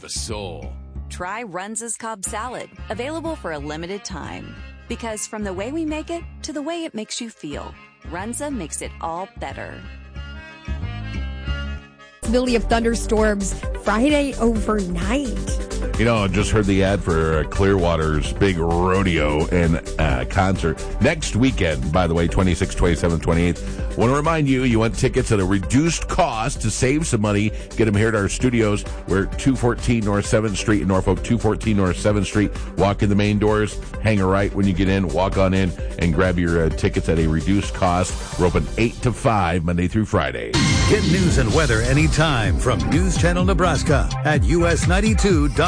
of a soul. Try Runza's Cobb Salad, available for a limited time. Because from the way we make it to the way it makes you feel, Runza makes it all better. Possibility of thunderstorms Friday overnight. You know, I just heard the ad for Clearwater's big rodeo and concert next weekend, by the way, 26th, 27th, 28th. Want to remind you, you want tickets at a reduced cost to save some money. Get them here at our studios. We're at 214 North 7th Street in Norfolk, 214 North 7th Street. Walk in the main doors, hang a right when you get in, walk on in, and grab your tickets at a reduced cost. We're open 8 to 5, Monday through Friday. Get news and weather anytime from News Channel Nebraska at US92.com.